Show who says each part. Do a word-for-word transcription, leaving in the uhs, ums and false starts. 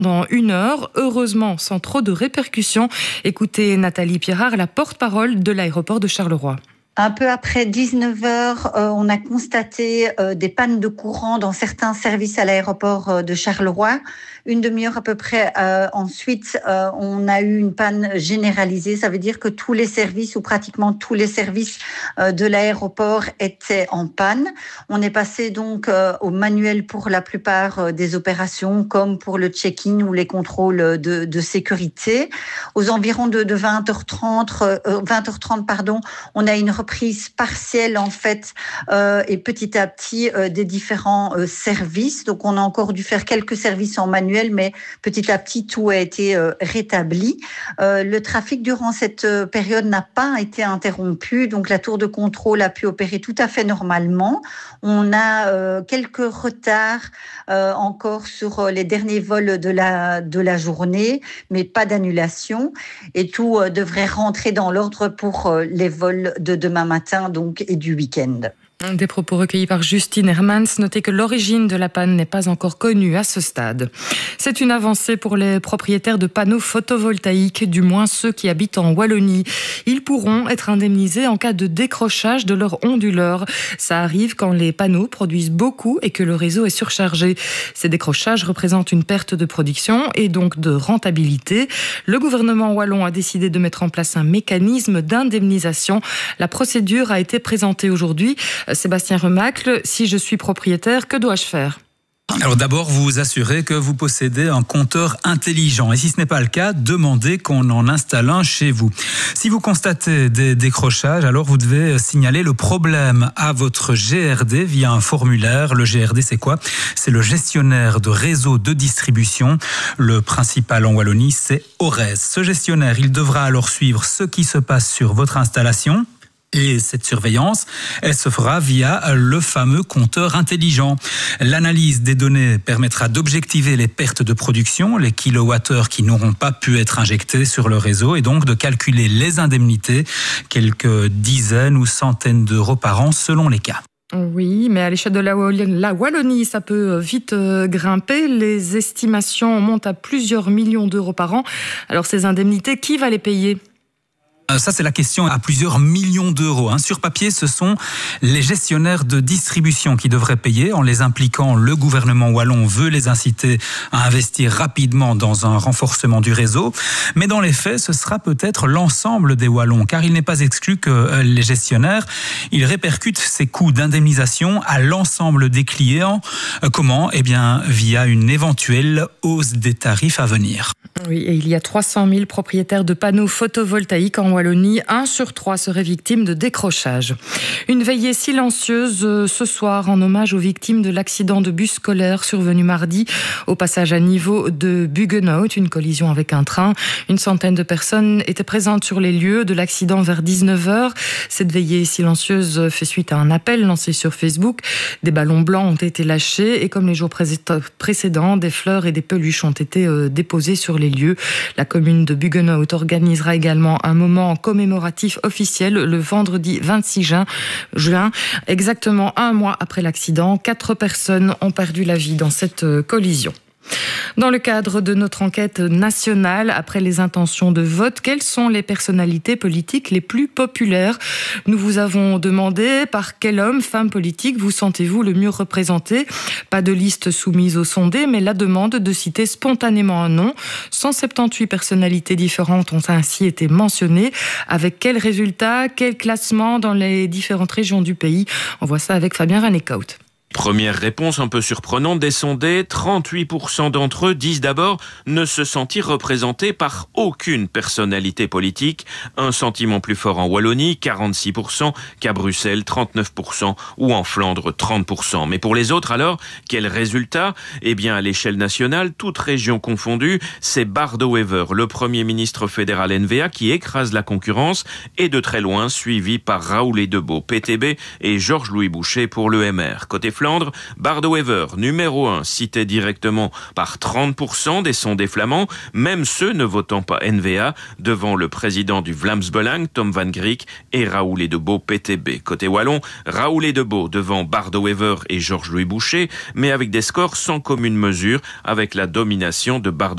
Speaker 1: pendant une heure, heureusement sans trop de répercussions. Écoutez Nathalie Pierrard, la porte-parole de l'aéroport de Charleroi.
Speaker 2: Un peu après dix-neuf heures, euh, on a constaté euh, des pannes de courant dans certains services à l'aéroport euh, de Charleroi. Une demi-heure à peu près euh, ensuite, euh, on a eu une panne généralisée. Ça veut dire que tous les services ou pratiquement tous les services euh, de l'aéroport étaient en panne. On est passé donc euh, au manuel pour la plupart euh, des opérations, comme pour le check-in ou les contrôles de, de sécurité. Aux environs de, de vingt heures trente, euh, vingt heures trente, pardon, on a une reprise partielle en fait euh, et petit à petit euh, des différents euh, services. Donc on a encore dû faire quelques services en manuel, mais petit à petit tout a été euh, rétabli. Euh, le trafic durant cette euh, période n'a pas été interrompu, donc la tour de contrôle a pu opérer tout à fait normalement. On a euh, quelques retards euh, encore sur euh, les derniers vols de la de la journée, mais pas d'annulation et tout euh, devrait rentrer dans l'ordre pour euh, les vols de demain matin donc et du week-end.
Speaker 1: Des propos recueillis par Justine Hermans. Notez que l'origine de la panne n'est pas encore connue à ce stade. C'est une avancée pour les propriétaires de panneaux photovoltaïques, du moins ceux qui habitent en Wallonie. Ils pourront être indemnisés en cas de décrochage de leur onduleur. Ça arrive quand les panneaux produisent beaucoup et que le réseau est surchargé. Ces décrochages représentent une perte de production et donc de rentabilité. Le gouvernement wallon a décidé de mettre en place un mécanisme d'indemnisation. La procédure a été présentée aujourd'hui. Sébastien Remacle, si je suis propriétaire, que dois-je faire ?
Speaker 3: Alors d'abord, vous vous assurez que vous possédez un compteur intelligent. Et si ce n'est pas le cas, demandez qu'on en installe un chez vous. Si vous constatez des décrochages, alors vous devez signaler le problème à votre G R D via un formulaire. Le G R D, c'est quoi ? C'est le gestionnaire de réseau de distribution. Le principal en Wallonie, c'est Orez. Ce gestionnaire, il devra alors suivre ce qui se passe sur votre installation. Et cette surveillance, elle se fera via le fameux compteur intelligent. L'analyse des données permettra d'objectiver les pertes de production, les kilowattheures qui n'auront pas pu être injectés sur le réseau et donc de calculer les indemnités, quelques dizaines ou centaines d'euros par an selon les cas.
Speaker 1: Oui, mais à l'échelle de la Wallonie, ça peut vite grimper. Les estimations montent à plusieurs millions d'euros par an. Alors ces indemnités, qui va les payer ?
Speaker 3: Ça, c'est la question à plusieurs millions d'euros. Sur papier, ce sont les gestionnaires de distribution qui devraient payer. En les impliquant, le gouvernement wallon veut les inciter à investir rapidement dans un renforcement du réseau. Mais dans les faits, ce sera peut-être l'ensemble des wallons, car il n'est pas exclu que les gestionnaires, ils répercutent ces coûts d'indemnisation à l'ensemble des clients. Comment ? Eh bien, via une éventuelle hausse des tarifs à venir.
Speaker 1: Oui, et il y a trois cent mille propriétaires de panneaux photovoltaïques en Wallonie. Un sur trois serait victime de décrochage. Une veillée silencieuse ce soir en hommage aux victimes de l'accident de bus scolaire survenu mardi au passage à niveau de Buggenhout, une collision avec un train. Une centaine de personnes étaient présentes sur les lieux de l'accident vers dix-neuf heures. Cette veillée silencieuse fait suite à un appel lancé sur Facebook. Des ballons blancs ont été lâchés et comme les jours précédents, des fleurs et des peluches ont été déposées sur les lieux. La commune de Buggenhout organisera également un moment commémoratif officiel le vendredi vingt-six juin, exactement un mois après l'accident. Quatre personnes ont perdu la vie dans cette collision. Dans le cadre de notre enquête nationale, après les intentions de vote, quelles sont les personnalités politiques les plus populaires ? Nous vous avons demandé par quel homme, femme politique, vous sentez-vous le mieux représenté ? Pas de liste soumise au sondé, mais la demande de citer spontanément un nom. cent soixante-dix-huit personnalités différentes ont ainsi été mentionnées. Avec quel résultat, quel classement dans les différentes régions du pays ? On voit ça avec Fabien Ranekout.
Speaker 4: Première réponse un peu surprenante des sondés, trente-huit pour cent d'entre eux disent d'abord ne se sentir représentés par aucune personnalité politique. Un sentiment plus fort en Wallonie, quarante-six pour cent, qu'à Bruxelles, trente-neuf pour cent, ou en Flandre, trente pour cent. Mais pour les autres alors, quel résultat ? Eh bien, à l'échelle nationale, toute région confondue, c'est Bart De Wever, le Premier ministre fédéral N V A, qui écrase la concurrence et de très loin, suivi par Raoul Edebo, P T B, et Georges-Louis Boucher pour l'E M R. Côté Flandre, Bart De Wever, numéro un, cité directement par trente pour cent des sondés flamands, même ceux ne votant pas N V A, devant le président du Vlaams Belang, Tom van Griek, et Raoul Edebo, P T B. Côté wallon, Raoul Edebo devant Bart De Wever et Georges-Louis Boucher, mais avec des scores sans commune mesure avec la domination de Bart